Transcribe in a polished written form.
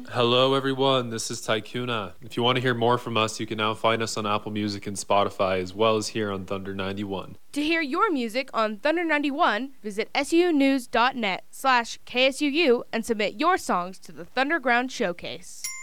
Hello, everyone. This is Tycoona. If you want to hear more from us, you can now find us on Apple Music and Spotify, as well as here on Thunder 91. To hear your music on Thunder 91, visit sunews.net/KSUU and submit your songs to the Thunderground Showcase.